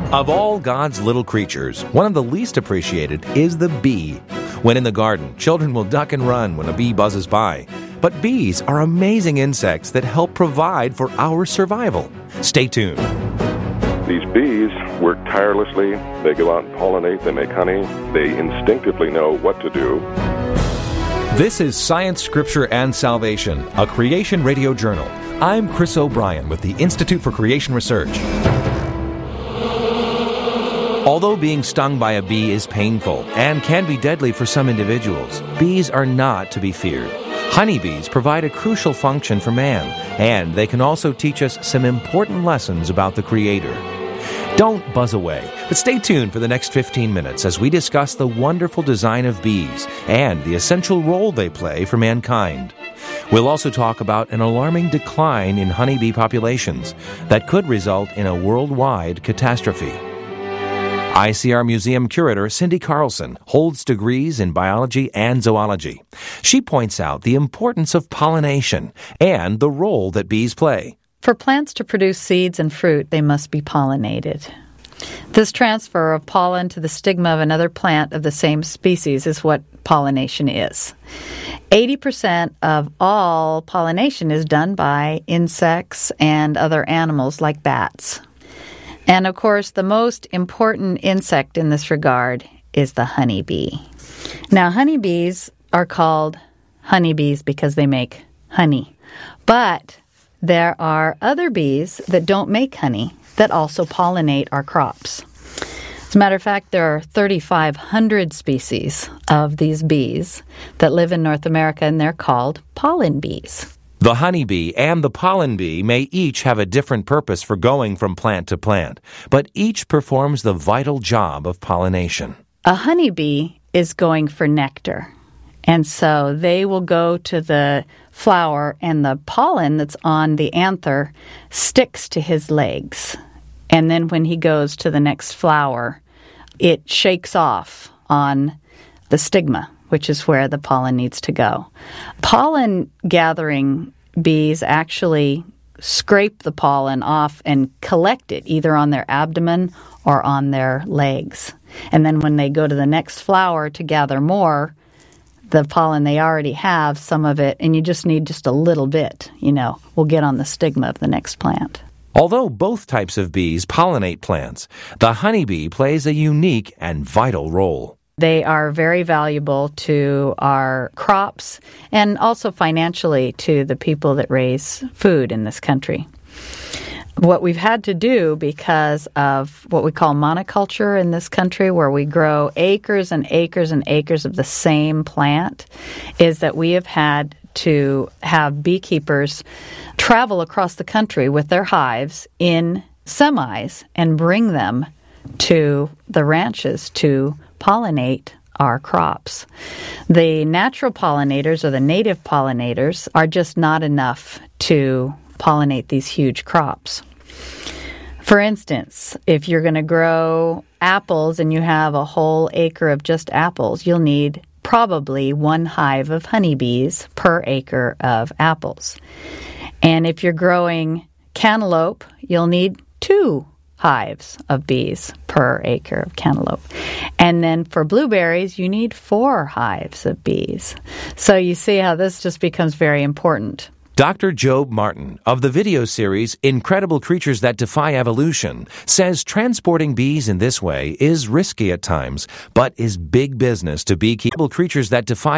Of all God's little creatures, one of the least appreciated is the bee. When in the garden, children will duck and run when a bee buzzes by. But bees are amazing insects that help provide for our survival. Stay tuned. These bees work tirelessly. They go out and pollinate. They make honey. They instinctively know what to do. This is Science, Scripture, and Salvation, a Creation Radio Journal. I'm Chris O'Brien with the Institute for Creation Research. Although being stung by a bee is painful and can be deadly for some individuals, bees are not to be feared. Honeybees provide a crucial function for man, and they can also teach us some important lessons about the Creator. Don't buzz away, but stay tuned for the next 15 minutes as we discuss the wonderful design of bees and the essential role they play for mankind. We'll also talk about an alarming decline in honeybee populations that could result in a worldwide catastrophe. ICR Museum Curator Cindy Carlson holds degrees in biology and zoology. She points out the importance of pollination and the role that bees play. For plants to produce seeds and fruit, they must be pollinated. This transfer of pollen to the stigma of another plant of the same species is what pollination is. 80% of all pollination is done by insects and other animals like bats. And, of course, the most important insect in this regard is the honeybee. Now, honeybees are called honeybees because they make honey. But there are other bees that don't make honey that also pollinate our crops. As a matter of fact, there are 3,500 species of these bees that live in North America, and they're called pollen bees. The honeybee and the pollen bee may each have a different purpose for going from plant to plant, but each performs the vital job of pollination. A honeybee is going for nectar, and so they will go to the flower, and the pollen that's on the anther sticks to his legs. And then when he goes to the next flower, it shakes off on the stigma, which is where the pollen needs to go. Pollen-gathering bees actually scrape the pollen off and collect it either on their abdomen or on their legs. And then when they go to the next flower to gather more, the pollen they already have, some of it, and you just need just a little bit, will get on the stigma of the next plant. Although both types of bees pollinate plants, the honeybee plays a unique and vital role. They are very valuable to our crops and also financially to the people that raise food in this country. What we've had to do because of what we call monoculture in this country, where we grow acres and acres and acres of the same plant, is that we have had to have beekeepers travel across the country with their hives in semis and bring them to the ranches to pollinate our crops. The natural pollinators or the native pollinators are just not enough to pollinate these huge crops. For instance, if you're going to grow apples and you have a whole acre of just apples, you'll need probably one hive of honeybees per acre of apples. And if you're growing cantaloupe, you'll need 2 hives of bees per acre of cantaloupe. And then for blueberries, you need 4 hives of bees. So you see how this just becomes very important. Dr. Job Martin of the video series Incredible Creatures That Defy Evolution says transporting bees in this way is risky at times, but is big business to beekeepers. Creatures That Defy